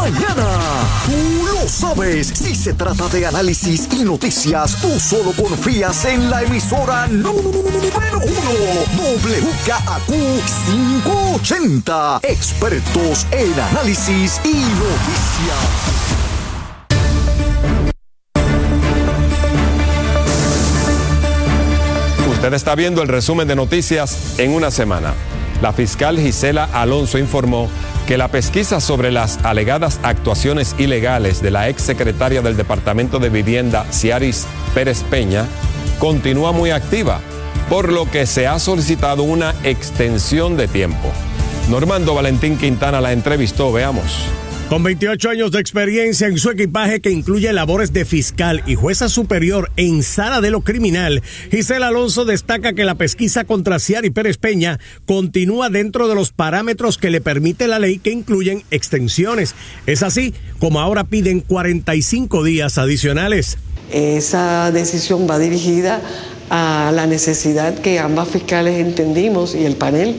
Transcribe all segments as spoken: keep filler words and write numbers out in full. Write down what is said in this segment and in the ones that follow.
mañana. Tú lo sabes, si se trata de análisis y noticias, tú solo confías en la emisora número uno, W K A Q quinientos ochenta. Expertos en análisis y noticias. Usted está viendo el resumen de noticias en una semana. La fiscal Gisela Alonso informó que la pesquisa sobre las alegadas actuaciones ilegales de la exsecretaria del Departamento de Vivienda, Ciaris Pérez Peña, continúa muy activa, por lo que se ha solicitado una extensión de tiempo. Normando Valentín Quintana la entrevistó, veamos. Con veintiocho años de experiencia en su equipaje que incluye labores de fiscal y jueza superior en sala de lo criminal, Gisela Alonso destaca que la pesquisa contra Ciaris Pérez Peña continúa dentro de los parámetros que le permite la ley, que incluyen extensiones. Es así como ahora piden cuarenta y cinco días adicionales. Esa decisión va dirigida a la necesidad que ambas fiscales entendimos y el panel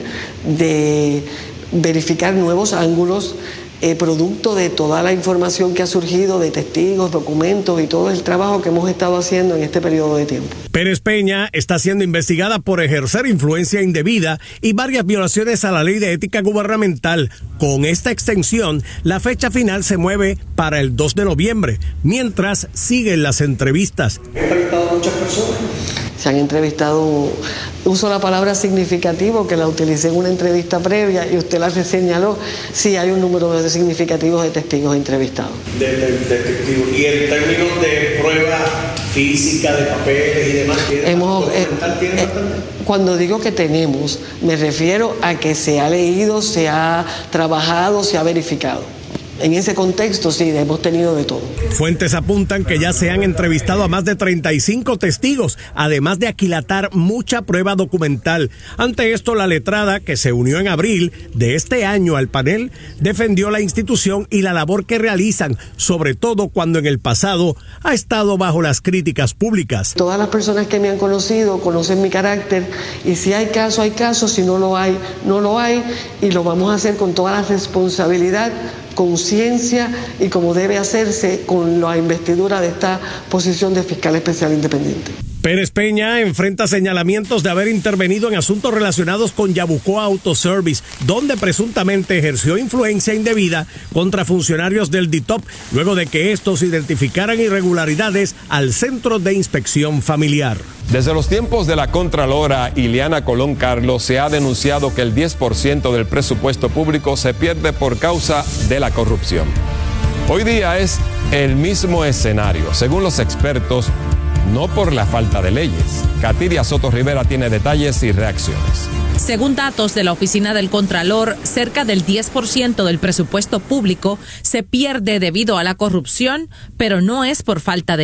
de verificar nuevos ángulos Eh, producto de toda la información que ha surgido de testigos, documentos y todo el trabajo que hemos estado haciendo en este periodo de tiempo. Pérez Peña está siendo investigada por ejercer influencia indebida y varias violaciones a la ley de ética gubernamental. Con esta extensión, la fecha final se mueve para el dos de noviembre, mientras siguen las entrevistas. ¿He entrevistado a muchas personas? Se han entrevistado, uso la palabra significativo, que la utilicé en una entrevista previa y usted la señaló. Sí, hay un número de significativos de testigos entrevistados. De, de, de testigos. Y en términos de pruebas físicas, de papeles y demás, Hemos, eh, ¿tiene eh, cuando digo que tenemos, me refiero a que se ha leído, se ha trabajado, se ha verificado. En ese contexto, sí, hemos tenido de todo. Fuentes apuntan que ya se han entrevistado a más de treinta y cinco testigos, además de aquilatar mucha prueba documental. Ante esto, la letrada, que se unió en abril de este año al panel, defendió la institución y la labor que realizan, sobre todo cuando en el pasado ha estado bajo las críticas públicas. Todas las personas que me han conocido conocen mi carácter, y si hay caso, hay caso, si no lo hay, no lo hay, y lo vamos a hacer con toda la responsabilidad, conciencia y como debe hacerse con la investidura de esta posición de fiscal especial independiente. Pérez Peña enfrenta señalamientos de haber intervenido en asuntos relacionados con Yabucoa Auto Service, donde presuntamente ejerció influencia indebida contra funcionarios del D I T O P, luego de que estos identificaran irregularidades al Centro de Inspección Familiar. Desde los tiempos de la Contralora Ileana Colón Carlos se ha denunciado que el diez por ciento del presupuesto público se pierde por causa de la corrupción. Hoy día es el mismo escenario, según los expertos, no por la falta de leyes. Katiria Soto Rivera tiene detalles y reacciones. Según datos de la Oficina del Contralor, cerca del diez por ciento del presupuesto público se pierde debido a la corrupción, pero no es por falta de